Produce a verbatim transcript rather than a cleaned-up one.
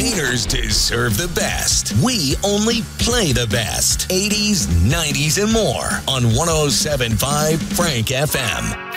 Mainers deserve the best. We only play the best. eighties, nineties, and more on one oh seven point five Frank F M.